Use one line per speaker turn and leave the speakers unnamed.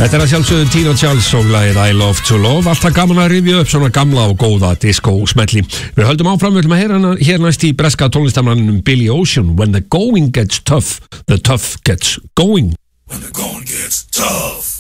Þetta að sjálfsögðu Tina Charles og lagið I Love to Love. Alltaf gaman að rifja upp svona gamla og góða disco-smelli. Við höldum áfram, við höldum að heyra hér næst í breska tónlistarmannum Billy Ocean. When the going gets tough, the tough gets going.
When the going gets tough.